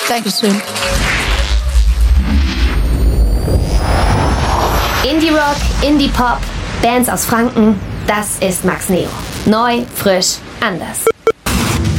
Dankeschön. Indie-Rock, Indie-Pop, Bands aus Franken, das ist Max Neo. Neu, frisch, anders.